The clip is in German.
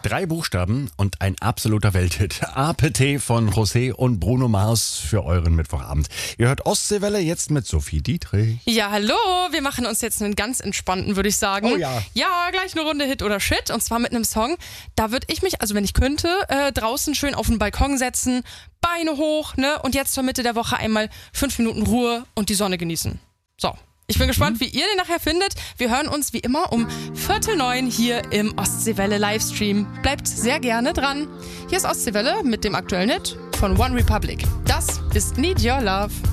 3 Buchstaben und ein absoluter Welthit. APT von José und Bruno Mars für euren Mittwochabend. Ihr hört Ostseewelle jetzt mit Sophie Dietrich. Ja, hallo. Wir machen uns jetzt einen ganz entspannten, würde ich sagen. Oh ja. Ja, gleich eine Runde Hit oder Shit. Und zwar mit einem Song. Da würde ich mich, also wenn ich könnte, draußen schön auf den Balkon setzen, Beine hoch, ne? Und jetzt zur Mitte der Woche einmal 5 Minuten Ruhe und die Sonne genießen. So. Ich bin gespannt, wie ihr den nachher findet. Wir hören uns wie immer um 8:45 hier im Ostseewelle Livestream. Bleibt sehr gerne dran. Hier ist Ostseewelle mit dem aktuellen Hit von One Republic. Das ist Need Your Love.